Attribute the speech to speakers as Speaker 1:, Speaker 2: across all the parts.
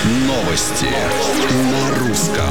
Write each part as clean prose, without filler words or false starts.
Speaker 1: Новости на русском.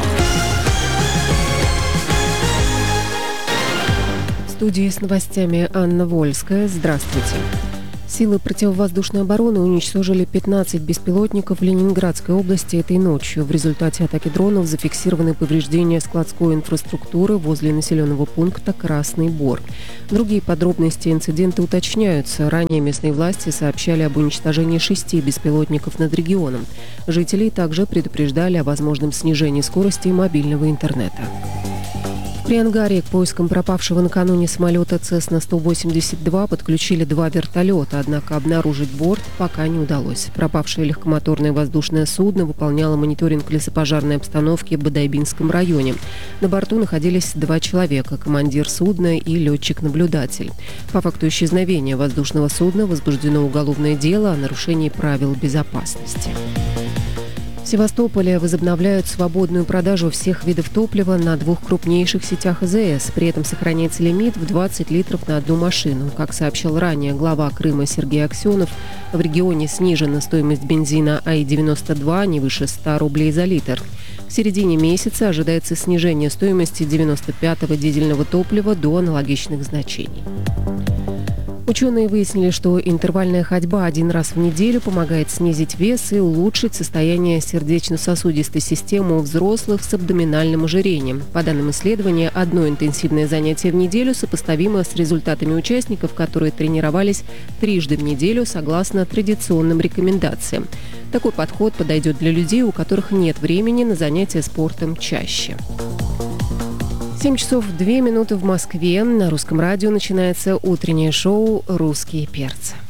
Speaker 2: В студии с новостями Анна Вольская. Здравствуйте. Силы противовоздушной обороны уничтожили 15 беспилотников в Ленинградской области этой ночью. В результате атаки дронов зафиксированы повреждения складской инфраструктуры возле населенного пункта Красный Бор. Другие подробности инцидента уточняются. Ранее местные власти сообщали об уничтожении 6 беспилотников над регионом. Жителей также предупреждали о возможном снижении скорости мобильного интернета. При Ангаре к поискам пропавшего накануне самолета Цесна-182 подключили 2 вертолета, однако обнаружить борт пока не удалось. Пропавшее легкомоторное воздушное судно выполняло мониторинг лесопожарной обстановки в Бодайбинском районе. На борту находились 2 человека – командир судна и летчик-наблюдатель. По факту исчезновения воздушного судна возбуждено уголовное дело о нарушении правил безопасности. В Севастополе возобновляют свободную продажу всех видов топлива на 2 крупнейших сетях АЗС. При этом сохраняется лимит в 20 литров на одну машину. Как сообщил ранее глава Крыма Сергей Аксенов, в регионе снижена стоимость бензина АИ-92 не выше 100 рублей за литр. В середине месяца ожидается снижение стоимости 95-го дизельного топлива до аналогичных значений. Ученые выяснили, что интервальная ходьба 1 раз в неделю помогает снизить вес и улучшить состояние сердечно-сосудистой системы у взрослых с абдоминальным ожирением. По данным исследования, одно интенсивное занятие в неделю сопоставимо с результатами участников, которые тренировались 3 раза в неделю согласно традиционным рекомендациям. Такой подход подойдет для людей, у которых нет времени на занятия спортом чаще. 7 часов 2 минуты в Москве. На Русском радио начинается утреннее шоу «Русские перцы».